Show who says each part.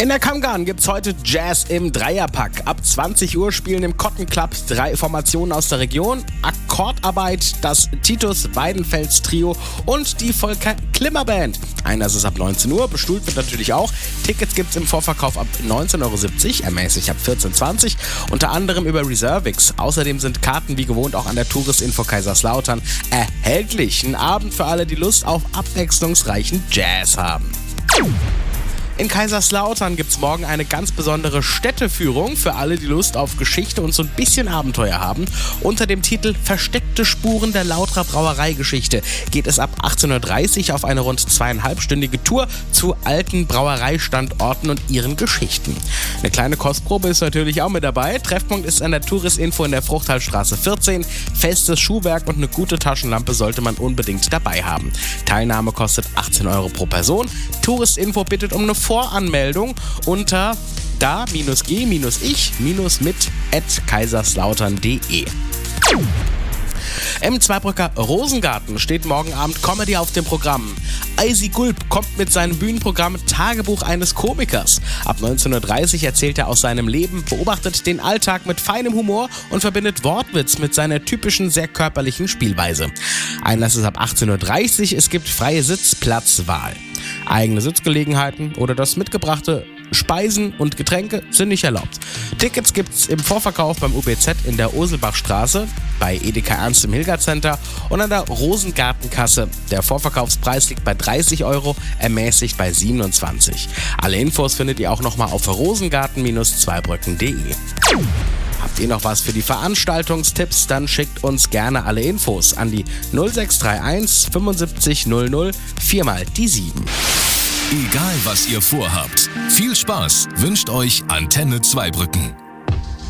Speaker 1: In der Kammgarn gibt's heute Jazz im Dreierpack. Ab 20 Uhr spielen im Cotton Club 3 Formationen aus der Region, Akkordarbeit, das Titus Weidenfels Trio und die Volker Klimmer Band. Einlass ist ab 19 Uhr, bestuhlt wird natürlich auch. Tickets gibt's im Vorverkauf ab 19,70 €, ermäßigt ab 14,20 €, unter anderem über Reservix. Außerdem sind Karten wie gewohnt auch an der Touristinfo Kaiserslautern erhältlich. Ein Abend für alle, die Lust auf abwechslungsreichen Jazz haben. In Kaiserslautern gibt's morgen eine ganz besondere Städteführung für alle, die Lust auf Geschichte und so ein bisschen Abenteuer haben. Unter dem Titel Versteckte Spuren der Lauterer Brauereigeschichte geht es ab 18:30 Uhr auf eine rund 2,5-stündige Tour zu alten Brauereistandorten und ihren Geschichten. Eine kleine Kostprobe ist natürlich auch mit dabei. Treffpunkt ist an der Touristinfo in der Fruchthaltstraße 14. Festes Schuhwerk und eine gute Taschenlampe sollte man unbedingt dabei haben. Teilnahme kostet 18 € pro Person. Touristinfo bittet um eine Voranmeldung unter da-ich-mit@kaiserslautern.de. Im Zweibrücker Rosengarten steht morgen Abend Comedy auf dem Programm. Eisi Gulb kommt mit seinem Bühnenprogramm Tagebuch eines Komikers. Ab 19:30 Uhr erzählt er aus seinem Leben, beobachtet den Alltag mit feinem Humor und verbindet Wortwitz mit seiner typischen, sehr körperlichen Spielweise. Einlass ist ab 18:30 Uhr, es gibt freie Sitzplatzwahl. Eigene Sitzgelegenheiten oder das mitgebrachte Speisen und Getränke sind nicht erlaubt. Tickets gibt's im Vorverkauf beim UBZ in der Oselbachstraße, bei Edeka Ernst im Hilgert Center und an der Rosengartenkasse. Der Vorverkaufspreis liegt bei 30 €, ermäßigt bei 27 €. Alle Infos findet ihr auch nochmal auf rosengarten-zweibrücken.de. Habt ihr noch was für die Veranstaltungstipps? Dann schickt uns gerne alle Infos an die 0631 75 00 4 die 7.
Speaker 2: Egal was ihr vorhabt, viel Spaß wünscht euch Antenne Zweibrücken.